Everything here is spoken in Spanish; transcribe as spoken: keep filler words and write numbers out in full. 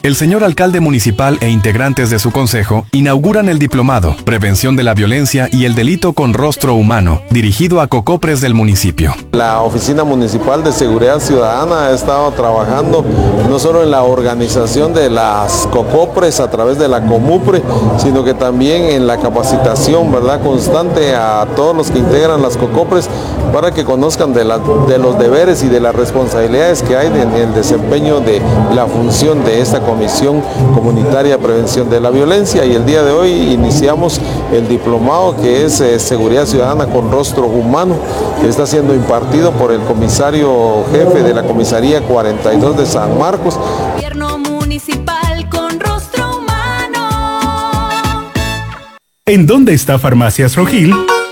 El señor alcalde municipal e integrantes de su consejo inauguran el diplomado Prevención de la Violencia y el Delito con Rostro Humano, dirigido a COCOPRES del municipio. La Oficina Municipal de Seguridad Ciudadana ha estado trabajando no solo en la organización de las COCOPRES a través de la COMUPRE, sino que también en la capacitación, ¿verdad?, constante a todos los que integran las COCOPRES para que conozcan de, la, de los deberes y de las responsabilidades que hay en el desempeño de la función de esta Comisión Comunitaria de Prevención de la Violencia. Y el día de hoy iniciamos el diplomado que es eh, Seguridad Ciudadana con Rostro Humano, que está siendo impartido por el comisario jefe de la Comisaría cuarenta y dos de San Marcos. Gobierno municipal con rostro humano. ¿En dónde está Farmacias Rogil?